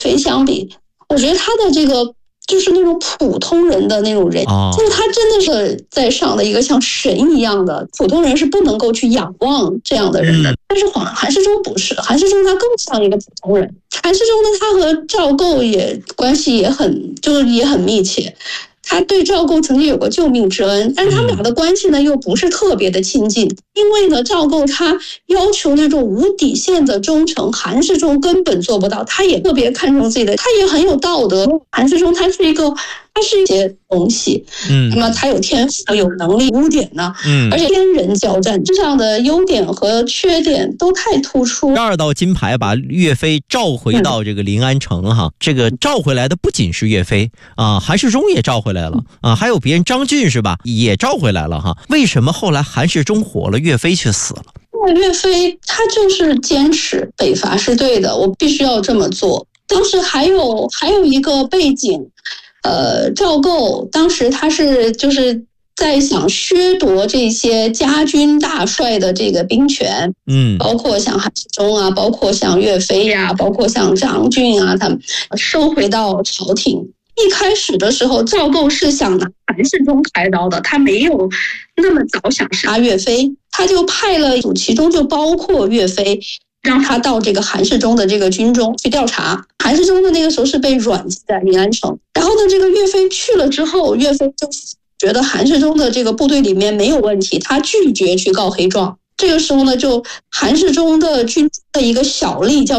非相比，我觉得他的这个就是那种普通人的那种人，就是他真的是在上的一个像神一样的，普通人是不能够去仰望这样的人的。但是韩世忠不是，韩世忠他更像一个普通人。韩世忠呢，他和赵构也关系也很密切。他对赵构曾经有过救命之恩，但是他们俩的关系呢又不是特别的亲近，因为呢赵构他要求那种无底线的忠诚，韩世忠根本做不到，他也特别看重自己的，他也很有道德。韩世忠他是一些东西，那么他有天赋有能力，污点呢，而且天人交战，这样的优点和缺点都太突出。 2道金牌把岳飞召回到这个临安城哈，这个召回来的不仅是岳飞啊，韩世忠也召回来了啊，还有别人张俊是吧，也召回来了哈。为什么后来韩世忠活了，岳飞却死了？ 因为岳飞他就是坚持北伐是对的，我必须要这么做。当时还有一个背景。赵构当时他就是在想削夺这些家军大帅的这个兵权，包括像韩世忠啊，包括像岳飞呀，包括像张俊啊，他们收回到朝廷。一开始的时候，赵构是想拿韩世忠开刀的，他没有那么早想杀岳飞，他就派了其中就包括岳飞。让他到这个韩世忠的这个军中去调查。韩世忠的那个时候是被软禁在临安城，然后呢，这个岳飞去了之后，岳飞就觉得韩世忠的这个部队里面没有问题，他拒绝去告黑状。这个时候呢，就韩世忠的军的一个小吏叫